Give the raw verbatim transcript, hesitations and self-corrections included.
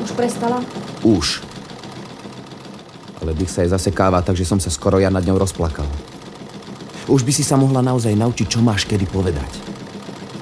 už prestala? Už. Ale dých sa jej zasekáva, takže som sa skoro ja nad ňou rozplakal. Už by si sa mohla naozaj naučiť, čo máš kedy povedať.